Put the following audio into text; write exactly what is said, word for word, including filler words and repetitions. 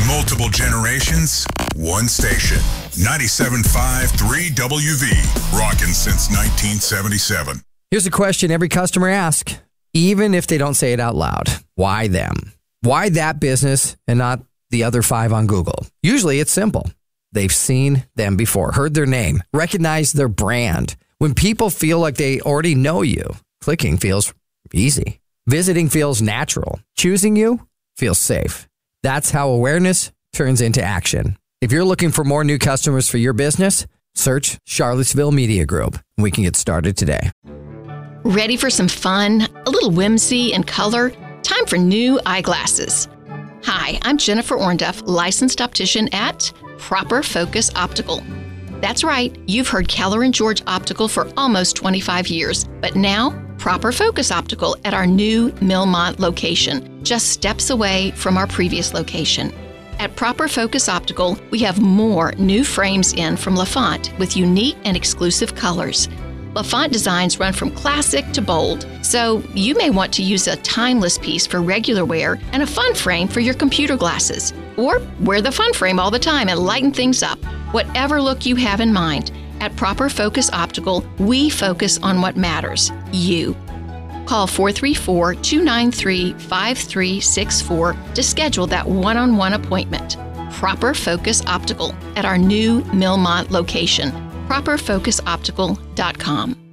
Multiple generations, one station. ninety-seven point five, three W V. Rockin' since nineteen seventy-seven. Here's a question every customer asks, even if they don't say it out loud. Why them? Why that business and not the other five on Google? Usually it's simple. They've seen them before, heard their name, recognized their brand. When people feel like they already know you, clicking feels easy. Visiting feels natural. Choosing you feels safe. That's how awareness turns into action. If you're looking for more new customers for your business, search Charlottesville Media Group. We can get started today. Ready for some fun, a little whimsy and color? Time for new eyeglasses. Hi, I'm Jennifer Ornduff, licensed optician at Proper Focus Optical. That's right, you've heard Keller and George Optical for almost twenty-five years, but now Proper Focus Optical at our new Millmont location, just steps away from our previous location. At Proper Focus Optical, we have more new frames in from LaFont with unique and exclusive colors. LaFont designs run from classic to bold, so you may want to use a timeless piece for regular wear and a fun frame for your computer glasses. Or wear the fun frame all the time and lighten things up. Whatever look you have in mind, at Proper Focus Optical, we focus on what matters, you. Call four three four, two nine three, five three six four to schedule that one-on-one appointment. Proper Focus Optical at our new Millmont location, proper focus optical dot com.